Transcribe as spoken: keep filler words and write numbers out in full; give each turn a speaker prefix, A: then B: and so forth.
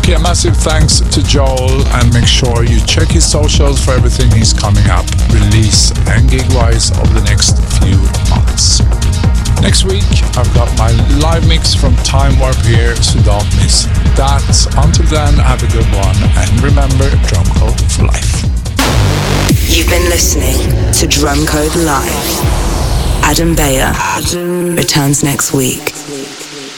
A: Okay, a massive thanks to Joel, and make sure you check his socials for everything he's coming up, release and gig-wise over the next few months. Next week, I've got my live mix from Time Warp here, so don't miss that. Until then, have a good one, and remember, Drum Code for life.
B: You've been listening to Drum Code Live. Adam Beyer returns next week.